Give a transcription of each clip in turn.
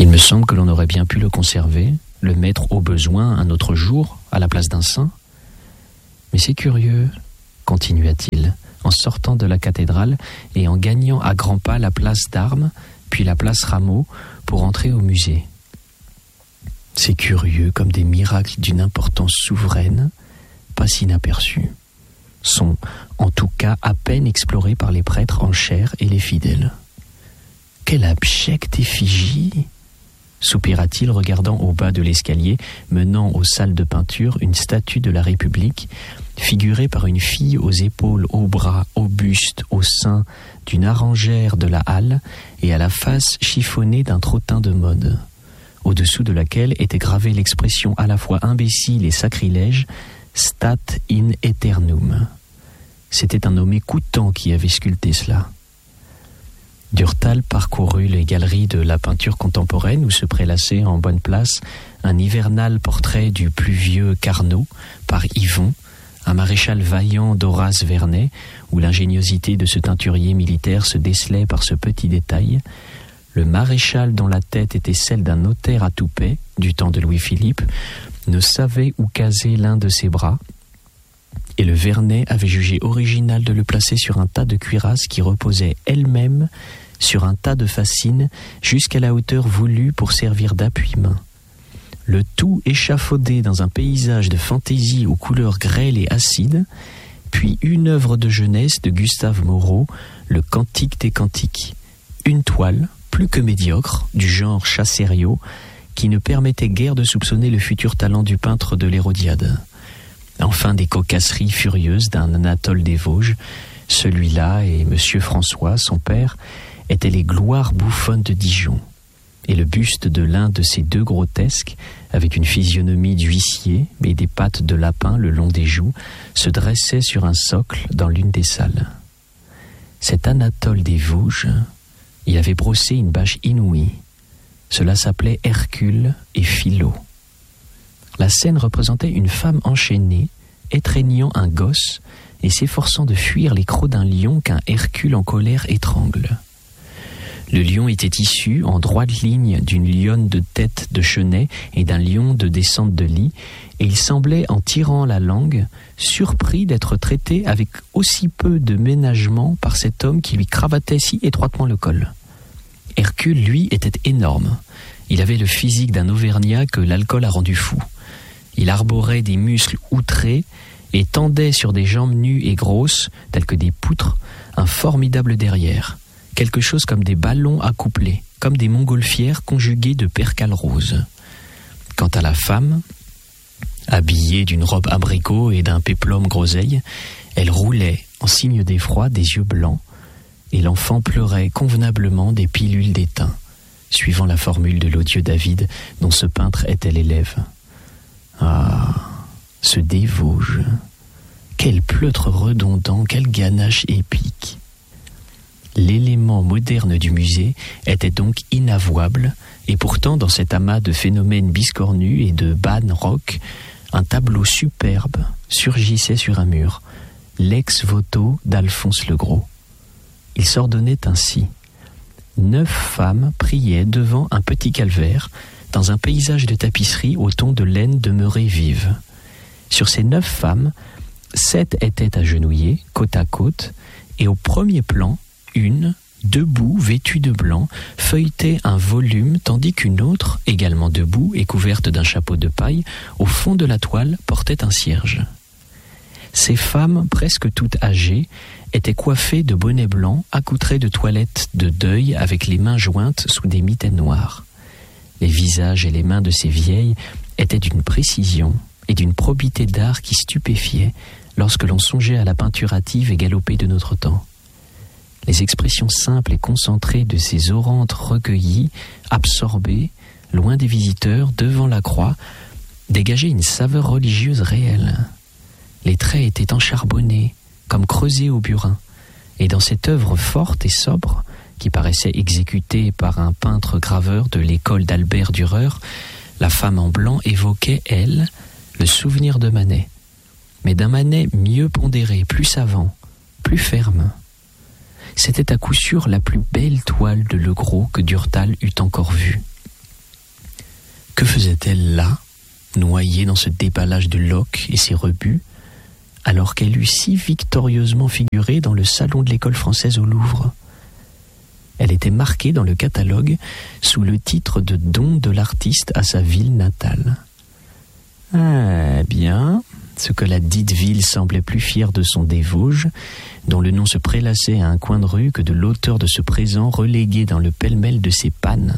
Il me semble que l'on aurait bien pu le conserver, le mettre au besoin un autre jour, à la place d'un saint. Mais c'est curieux, continua-t-il, en sortant de la cathédrale et en gagnant à grands pas la place d'Armes, puis la place Rameau, pour entrer au musée. C'est curieux comme des miracles d'une importance souveraine, pas inaperçus, sont en tout cas à peine explorés par les prêtres en chair et les fidèles. Quelle abjecte effigie! Soupira-t-il, regardant au bas de l'escalier menant aux salles de peinture une statue de la République, figurée par une fille aux épaules, aux bras, au buste, au sein d'une arrangère de la halle et à la face chiffonnée d'un trottin de mode, au-dessous de laquelle était gravée l'expression à la fois imbécile et sacrilège « Stat in aeternum ». C'était un nommé Coutan qui avait sculpté cela. Durtal parcourut les galeries de la peinture contemporaine où se prélassait en bonne place un hivernal portrait du plus vieux Carnot par Yvon, un maréchal vaillant d'Horace Vernet, où l'ingéniosité de ce teinturier militaire se décelait par ce petit détail. Le maréchal, dont la tête était celle d'un notaire à toupet du temps de Louis-Philippe, ne savait où caser l'un de ses bras, et le Vernet avait jugé original de le placer sur un tas de cuirasses qui reposait elle-même sur un tas de fascines jusqu'à la hauteur voulue pour servir d'appui-main. Le tout échafaudé dans un paysage de fantaisie aux couleurs grêles et acides, puis une œuvre de jeunesse de Gustave Moreau, le Cantique des Cantiques. Une toile, plus que médiocre, du genre Chassériau, qui ne permettait guère de soupçonner le futur talent du peintre de l'Hérodiade. Enfin des cocasseries furieuses d'un Anatole des Vosges. Celui-là et M. François, son père, étaient les gloires bouffonnes de Dijon. Et le buste de l'un de ces deux grotesques, avec une physionomie d'huissier et des pattes de lapin le long des joues, se dressait sur un socle dans l'une des salles. Cet Anatole des Vosges y avait brossé une bâche inouïe. Cela s'appelait Hercule et Philo. La scène représentait une femme enchaînée, étreignant un gosse et s'efforçant de fuir les crocs d'un lion qu'un Hercule en colère étrangle. Le lion était issu en droite ligne d'une lionne de tête de chenet et d'un lion de descente de lit, et il semblait, en tirant la langue, surpris d'être traité avec aussi peu de ménagement par cet homme qui lui cravatait si étroitement le col. Hercule, lui, était énorme. Il avait le physique d'un Auvergnat que l'alcool a rendu fou. Il arborait des muscles outrés et tendait sur des jambes nues et grosses, telles que des poutres, un formidable derrière. Quelque chose comme des ballons accouplés, comme des montgolfières conjuguées de percale rose. Quant à la femme, habillée d'une robe abricot et d'un péplum groseille, elle roulait, en signe d'effroi, des yeux blancs, et l'enfant pleurait convenablement des pilules d'étain, suivant la formule de l'odieux David, dont ce peintre était l'élève. Ah, ce des Vosges! Quel pleutre redondant, quelle ganache épique! L'élément moderne du musée était donc inavouable, et pourtant dans cet amas de phénomènes biscornus et de bannes rock, un tableau superbe surgissait sur un mur, l'ex-voto d'Alphonse le Gros. Il s'ordonnait ainsi. 9 femmes priaient devant un petit calvaire, dans un paysage de tapisserie au ton de laine demeurée vive. Sur ces 9 femmes, 7 étaient agenouillées, côte à côte, et au premier plan, une, debout, vêtue de blanc, feuilletait un volume, tandis qu'une autre, également debout et couverte d'un chapeau de paille, au fond de la toile portait un cierge. Ces femmes, presque toutes âgées, étaient coiffées de bonnets blancs, accoutrées de toilettes de deuil avec les mains jointes sous des mitaines noires. Les visages et les mains de ces vieilles étaient d'une précision et d'une probité d'art qui stupéfiait lorsque l'on songeait à la peinture hâtive et galopée de notre temps. Les expressions simples et concentrées de ces orantes recueillies, absorbées, loin des visiteurs, devant la croix, dégageaient une saveur religieuse réelle. Les traits étaient encharbonnés, comme creusés au burin, et dans cette œuvre forte et sobre, qui paraissait exécutée par un peintre graveur de l'école d'Albert Dürer, la femme en blanc évoquait, elle, le souvenir de Manet, mais d'un Manet mieux pondéré, plus savant, plus ferme. C'était à coup sûr la plus belle toile de Le Gros que Durtal eût encore vue. Que faisait-elle là, noyée dans ce déballage de loques et ses rebuts, alors qu'elle eût si victorieusement figuré dans le salon de l'école française au Louvre? Elle était marquée dans le catalogue sous le titre de don de l'artiste à sa ville natale. Ah bien, ce que la dite ville semblait plus fière de son des Vosges, dont le nom se prélassait à un coin de rue, que de l'auteur de ce présent relégué dans le pêle-mêle de ses pannes.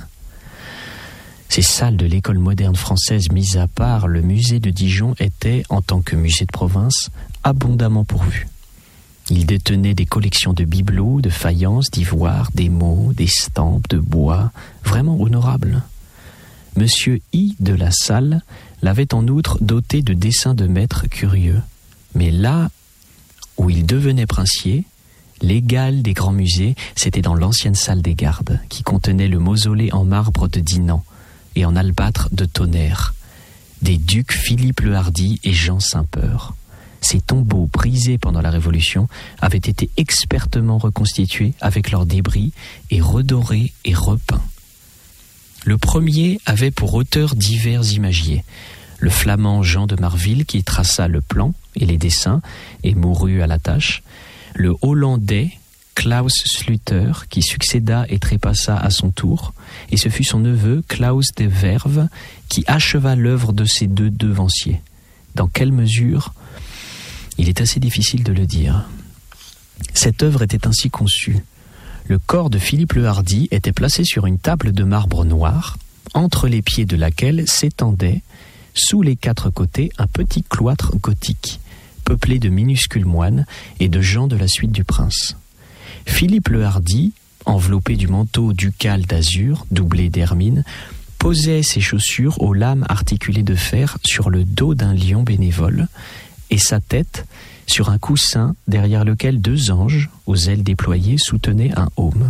Ces salles de l'école moderne française mises à part, le musée de Dijon était, en tant que musée de province, abondamment pourvu. Il détenait des collections de bibelots, de faïences, d'ivoire, d'émaux, d'estampes, de bois, vraiment honorables. Monsieur I. de la Salle l'avait en outre doté de dessins de maîtres curieux. Mais là où il devenait princier, l'égal des grands musées, c'était dans l'ancienne salle des gardes, qui contenait le mausolée en marbre de Dinan et en albâtre de Tonnerre, des ducs Philippe le Hardi et Jean Saint-Peur. Ces tombeaux brisés pendant la Révolution avaient été expertement reconstitués avec leurs débris et redorés et repeints. Le premier avait pour auteur divers imagiers. Le flamand Jean de Marville qui traça le plan et les dessins et mourut à la tâche. Le hollandais Klaus Sluter qui succéda et trépassa à son tour. Et ce fut son neveu Claus de Verve qui acheva l'œuvre de ces deux devanciers. Dans quelle mesure ? Il est assez difficile de le dire. Cette œuvre était ainsi conçue. Le corps de Philippe le Hardi était placé sur une table de marbre noir, entre les pieds de laquelle s'étendait, sous les quatre côtés, un petit cloître gothique, peuplé de minuscules moines et de gens de la suite du prince. Philippe le Hardi, enveloppé du manteau ducal d'azur, doublé d'hermine, posait ses chaussures aux lames articulées de fer sur le dos d'un lion bénévole, et sa tête sur un coussin derrière lequel deux anges, aux ailes déployées, soutenaient un aume.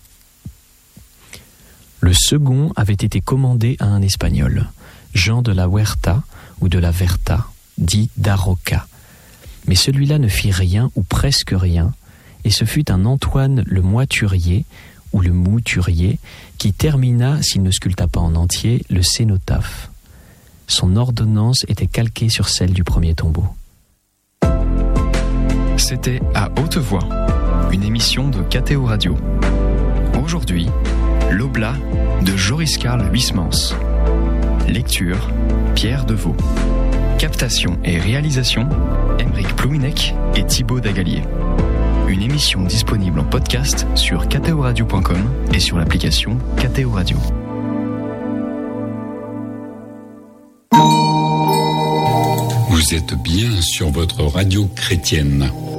Le second avait été commandé à un Espagnol, Jean de la Huerta ou de la Verta, dit Daroca. Mais celui-là ne fit rien ou presque rien, et ce fut un Antoine le Moiturier ou le Mouturier qui termina, s'il ne sculpta pas en entier, le cénotaphe. Son ordonnance était calquée sur celle du premier tombeau. C'était À Haute Voix, une émission de KTO Radio. Aujourd'hui, L'Oblat de Joris Karl Huysmans. Lecture, Pierre Deveau. Captation et réalisation, Aymeric Plouminec et Thibaut Dagalier. Une émission disponible en podcast sur ktoradio.com et sur l'application KTO Radio. Vous êtes bien sur votre radio chrétienne.